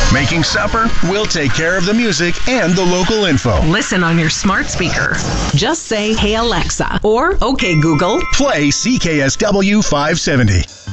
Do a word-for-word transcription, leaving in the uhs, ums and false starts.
Making supper? We'll take care of the music and the local info. Listen on your smart speaker. Just say, "Hey Alexa," or "Okay Google." Play C K S W five seventy.